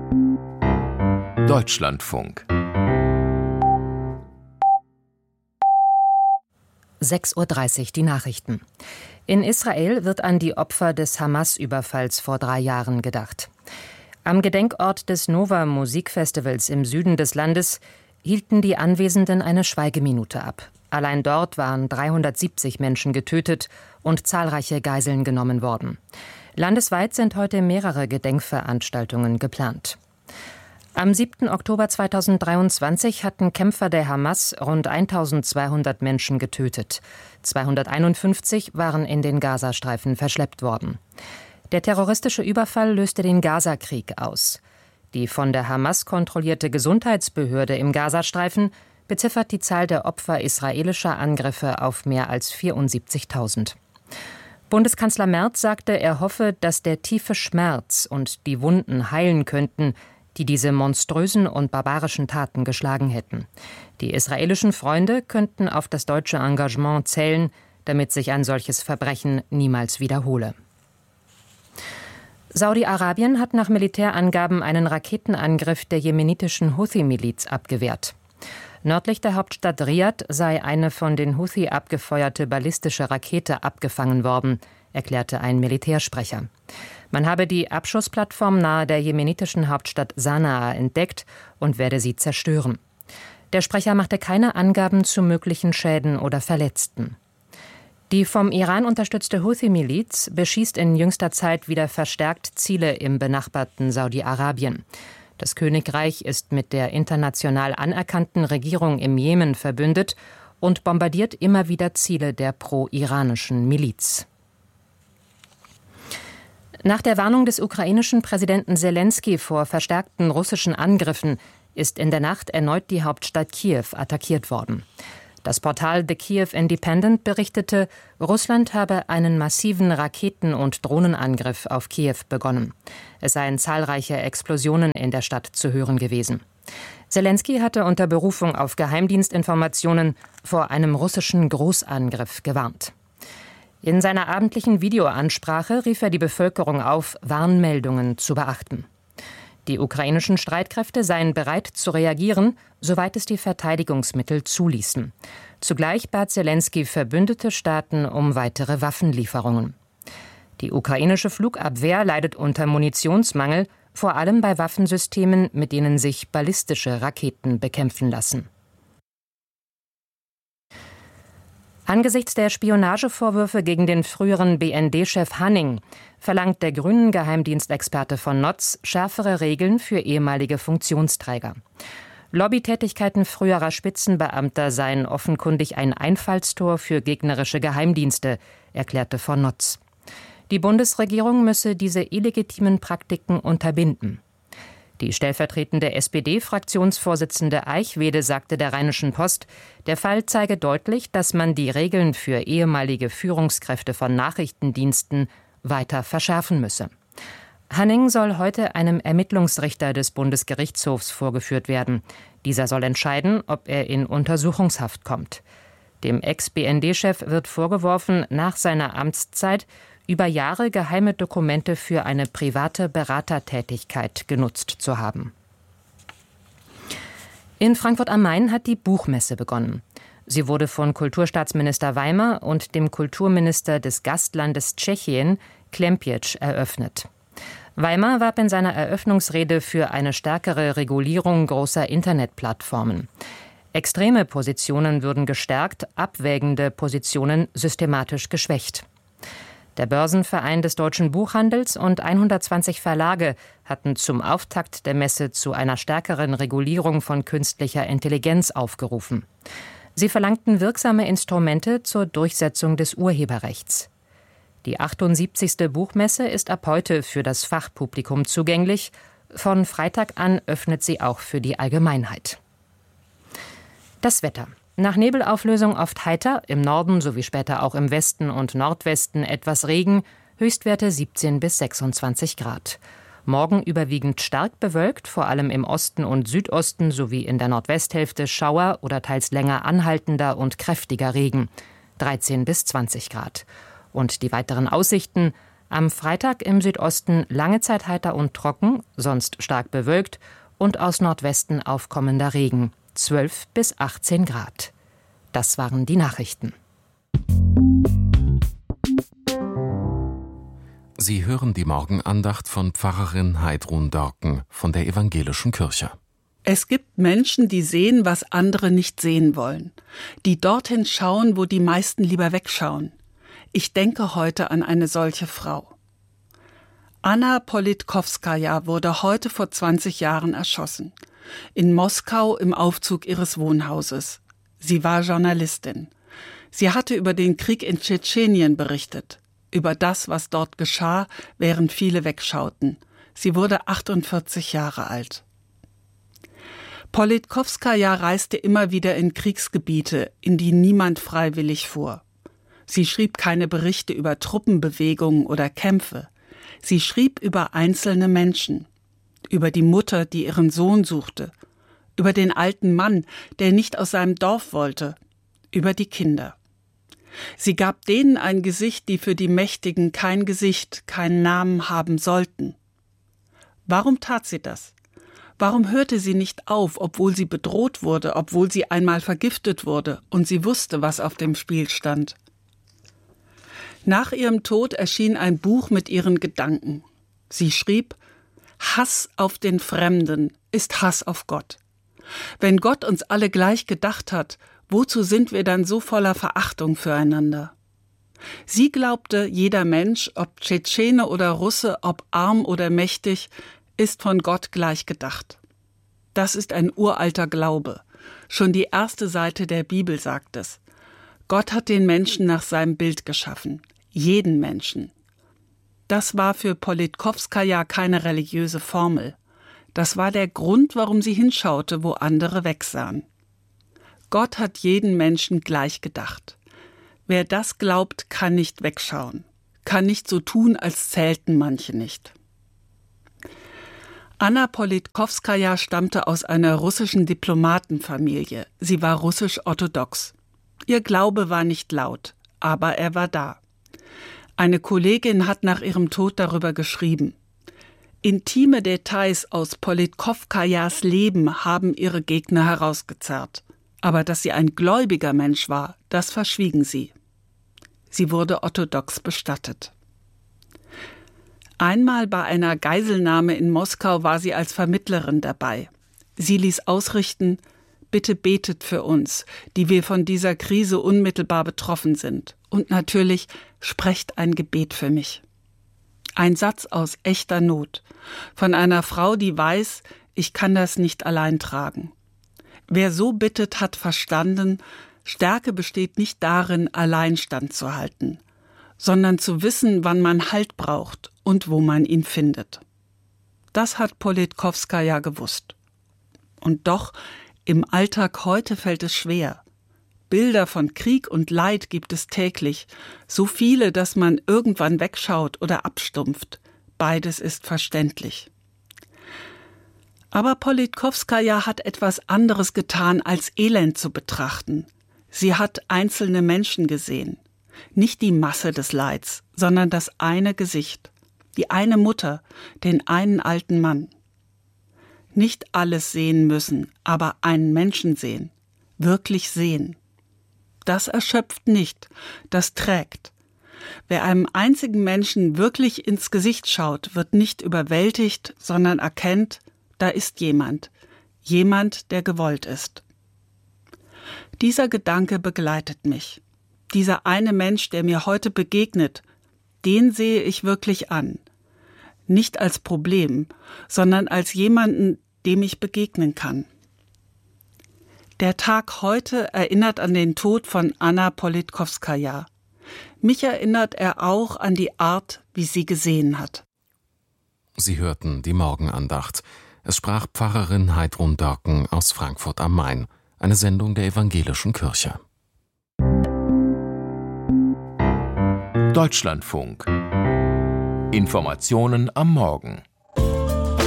Deutschlandfunk 6:30 Uhr die Nachrichten. In Israel wird an die Opfer des Hamas-Überfalls vor 3 Jahren gedacht. Am Gedenkort des Nova-Musikfestivals im Süden des Landes hielten die Anwesenden eine Schweigeminute ab. Allein dort waren 370 Menschen getötet und zahlreiche Geiseln genommen worden. Landesweit sind heute mehrere Gedenkveranstaltungen geplant. Am 7. Oktober 2023 hatten Kämpfer der Hamas rund 1200 Menschen getötet. 251 waren in den Gazastreifen verschleppt worden. Der terroristische Überfall löste den Gazakrieg aus. Die von der Hamas kontrollierte Gesundheitsbehörde im Gazastreifen beziffert die Zahl der Opfer israelischer Angriffe auf mehr als 74.000. Bundeskanzler Merz sagte, er hoffe, dass der tiefe Schmerz und die Wunden heilen könnten, die diese monströsen und barbarischen Taten geschlagen hätten. Die israelischen Freunde könnten auf das deutsche Engagement zählen, damit sich ein solches Verbrechen niemals wiederhole. Saudi-Arabien hat nach Militärangaben einen Raketenangriff der jemenitischen Houthi-Miliz abgewehrt. Nördlich der Hauptstadt Riad sei eine von den Houthi abgefeuerte ballistische Rakete abgefangen worden, erklärte ein Militärsprecher. Man habe die Abschussplattform nahe der jemenitischen Hauptstadt Sanaa entdeckt und werde sie zerstören. Der Sprecher machte keine Angaben zu möglichen Schäden oder Verletzten. Die vom Iran unterstützte Houthi-Miliz beschießt in jüngster Zeit wieder verstärkt Ziele im benachbarten Saudi-Arabien. Das Königreich ist mit der international anerkannten Regierung im Jemen verbündet und bombardiert immer wieder Ziele der pro-iranischen Miliz. Nach der Warnung des ukrainischen Präsidenten Selenskyj vor verstärkten russischen Angriffen ist in der Nacht erneut die Hauptstadt Kiew attackiert worden. Das Portal The Kiev Independent berichtete, Russland habe einen massiven Raketen- und Drohnenangriff auf Kiew begonnen. Es seien zahlreiche Explosionen in der Stadt zu hören gewesen. Selenskyj hatte unter Berufung auf Geheimdienstinformationen vor einem russischen Großangriff gewarnt. In seiner abendlichen Videoansprache rief er die Bevölkerung auf, Warnmeldungen zu beachten. Die ukrainischen Streitkräfte seien bereit zu reagieren, soweit es die Verteidigungsmittel zuließen. Zugleich bat Selenskyj verbündete Staaten um weitere Waffenlieferungen. Die ukrainische Flugabwehr leidet unter Munitionsmangel, vor allem bei Waffensystemen, mit denen sich ballistische Raketen bekämpfen lassen. Angesichts der Spionagevorwürfe gegen den früheren BND-Chef Hanning verlangt der Grünen-Geheimdienstexperte von Notz schärfere Regeln für ehemalige Funktionsträger. Lobbytätigkeiten früherer Spitzenbeamter seien offenkundig ein Einfallstor für gegnerische Geheimdienste, erklärte von Notz. Die Bundesregierung müsse diese illegitimen Praktiken unterbinden. Die stellvertretende SPD-Fraktionsvorsitzende Eichwede sagte der Rheinischen Post, der Fall zeige deutlich, dass man die Regeln für ehemalige Führungskräfte von Nachrichtendiensten weiter verschärfen müsse. Hanning soll heute einem Ermittlungsrichter des Bundesgerichtshofs vorgeführt werden. Dieser soll entscheiden, ob er in Untersuchungshaft kommt. Dem Ex-BND-Chef wird vorgeworfen, nach seiner Amtszeit über Jahre geheime Dokumente für eine private Beratertätigkeit genutzt zu haben. In Frankfurt am Main hat die Buchmesse begonnen. Sie wurde von Kulturstaatsminister Weimer und dem Kulturminister des Gastlandes Tschechien, Klempiec, eröffnet. Weimer warb in seiner Eröffnungsrede für eine stärkere Regulierung großer Internetplattformen. Extreme Positionen würden gestärkt, abwägende Positionen systematisch geschwächt. Der Börsenverein des deutschen Buchhandels und 120 Verlage hatten zum Auftakt der Messe zu einer stärkeren Regulierung von künstlicher Intelligenz aufgerufen. Sie verlangten wirksame Instrumente zur Durchsetzung des Urheberrechts. Die 78. Buchmesse ist ab heute für das Fachpublikum zugänglich. Von Freitag an öffnet sie auch für die Allgemeinheit. Das Wetter. Nach Nebelauflösung oft heiter, im Norden sowie später auch im Westen und Nordwesten etwas Regen, Höchstwerte 17 bis 26 Grad. Morgen überwiegend stark bewölkt, vor allem im Osten und Südosten sowie in der Nordwesthälfte Schauer oder teils länger anhaltender und kräftiger Regen, 13 bis 20 Grad. Und die weiteren Aussichten: Am Freitag im Südosten lange Zeit heiter und trocken, sonst stark bewölkt und aus Nordwesten aufkommender Regen. 12 bis 18 Grad. Das waren die Nachrichten. Sie hören die Morgenandacht von Pfarrerin Heidrun Dörken von der Evangelischen Kirche. Es gibt Menschen, die sehen, was andere nicht sehen wollen, die dorthin schauen, wo die meisten lieber wegschauen. Ich denke heute an eine solche Frau. Anna Politkowskaja wurde heute vor 20 Jahren erschossen. In Moskau im Aufzug ihres Wohnhauses. Sie war Journalistin. Sie hatte über den Krieg in Tschetschenien berichtet. Über das, was dort geschah, während viele wegschauten. Sie wurde 48 Jahre alt. Politkowskaja reiste immer wieder in Kriegsgebiete, in die niemand freiwillig fuhr. Sie schrieb keine Berichte über Truppenbewegungen oder Kämpfe. Sie schrieb über einzelne Menschen. Über die Mutter, die ihren Sohn suchte. Über den alten Mann, der nicht aus seinem Dorf wollte. Über die Kinder. Sie gab denen ein Gesicht, die für die Mächtigen kein Gesicht, keinen Namen haben sollten. Warum tat sie das? Warum hörte sie nicht auf, obwohl sie bedroht wurde, obwohl sie einmal vergiftet wurde und sie wusste, was auf dem Spiel stand? Nach ihrem Tod erschien ein Buch mit ihren Gedanken. Sie schrieb: Hass auf den Fremden ist Hass auf Gott. Wenn Gott uns alle gleich gedacht hat, wozu sind wir dann so voller Verachtung füreinander? Sie glaubte, jeder Mensch, ob Tschetschene oder Russe, ob arm oder mächtig, ist von Gott gleich gedacht. Das ist ein uralter Glaube. Schon die erste Seite der Bibel sagt es. Gott hat den Menschen nach seinem Bild geschaffen. Jeden Menschen. Das war für Politkowskaja keine religiöse Formel. Das war der Grund, warum sie hinschaute, wo andere wegsahen. Gott hat jeden Menschen gleich gedacht. Wer das glaubt, kann nicht wegschauen, kann nicht so tun, als zählten manche nicht. Anna Politkowskaja stammte aus einer russischen Diplomatenfamilie. Sie war russisch-orthodox. Ihr Glaube war nicht laut, aber er war da. Eine Kollegin hat nach ihrem Tod darüber geschrieben. Intime Details aus Politkowskajas Leben haben ihre Gegner herausgezerrt. Aber dass sie ein gläubiger Mensch war, das verschwiegen sie. Sie wurde orthodox bestattet. Einmal bei einer Geiselnahme in Moskau war sie als Vermittlerin dabei. Sie ließ ausrichten: Bitte betet für uns, die wir von dieser Krise unmittelbar betroffen sind. Und natürlich, sprecht ein Gebet für mich. Ein Satz aus echter Not. Von einer Frau, die weiß, ich kann das nicht allein tragen. Wer so bittet, hat verstanden, Stärke besteht nicht darin, allein standzuhalten, sondern zu wissen, wann man Halt braucht und wo man ihn findet. Das hat Politkowskaja gewusst. Und doch, im Alltag heute fällt es schwer. Bilder von Krieg und Leid gibt es täglich, so viele, dass man irgendwann wegschaut oder abstumpft. Beides ist verständlich. Aber Politkowskaja hat etwas anderes getan, als Elend zu betrachten. Sie hat einzelne Menschen gesehen. Nicht die Masse des Leids, sondern das eine Gesicht. Die eine Mutter, den einen alten Mann. Nicht alles sehen müssen, aber einen Menschen sehen. Wirklich sehen. Das erschöpft nicht, das trägt. Wer einem einzigen Menschen wirklich ins Gesicht schaut, wird nicht überwältigt, sondern erkennt, da ist jemand. Jemand, der gewollt ist. Dieser Gedanke begleitet mich. Dieser eine Mensch, der mir heute begegnet, den sehe ich wirklich an. Nicht als Problem, sondern als jemanden, dem ich begegnen kann. Der Tag heute erinnert an den Tod von Anna Politkowskaja. Mich erinnert er auch an die Art, wie sie gesehen hat. Sie hörten die Morgenandacht. Es sprach Pfarrerin Heidrun Dörken aus Frankfurt am Main, eine Sendung der Evangelischen Kirche. Deutschlandfunk. Informationen am Morgen.